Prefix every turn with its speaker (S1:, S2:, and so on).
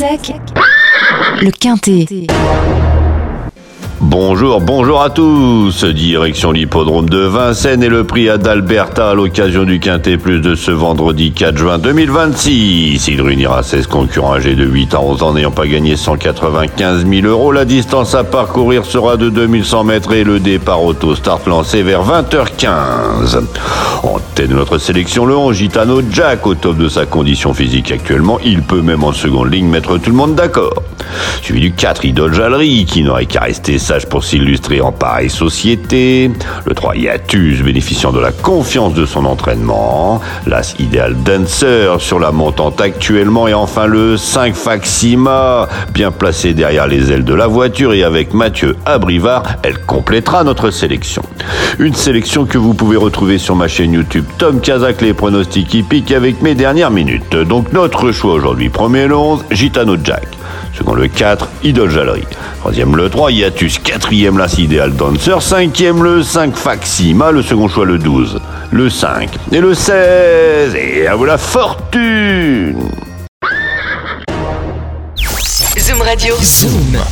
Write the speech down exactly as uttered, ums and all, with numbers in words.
S1: avec le Quintet.
S2: Bonjour, bonjour à tous. Direction l'hippodrome de Vincennes et le prix Adalberta à l'occasion du Quintet Plus de ce vendredi quatre juin deux mille vingt-six. Il réunira seize concurrents âgés de huit à onze ans n'ayant pas gagné cent quatre-vingt-quinze mille euros. La distance à parcourir sera de deux mille cent mètres et le départ auto start lancé vers vingt heures quinze. En tête de notre sélection, le onze Gitano Jack, au top de sa condition physique actuellement. Il peut même en seconde ligne mettre tout le monde d'accord. Suivi du quatre Idole Jallery, qui n'aurait qu'à rester sage pour s'illustrer en pareille société. Le trois Hiatus, bénéficiant de la confiance de son entraînement. L'As Ideal Dancer, sur la montante actuellement. Et enfin le cinq Faxima, bien placé derrière les ailes de la voiture. Et avec Mathieu Abrivard, elle complétera notre sélection. Une sélection que vous pouvez retrouver sur ma chaîne YouTube Tom Kazak, les pronostics hippiques avec mes dernières minutes. Donc notre choix aujourd'hui, premier le onze, Gitano Jack. Second le quatre, Idole Jallery. Troisième le trois, Hiatus. Quatrième l'As Ideal Dancer. Cinquième le cinq Faxima. Le second choix le douze, le cinq et le seize. Et à vous la fortune.
S1: Zoom Radio. Zoom.